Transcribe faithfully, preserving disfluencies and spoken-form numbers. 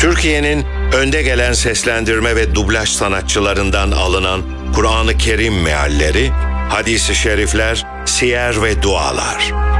Türkiye'nin önde gelen seslendirme ve dublaj sanatçılarından alınan Kur'an-ı Kerim mealleri, hadis-i şerifler, siyer ve dualar.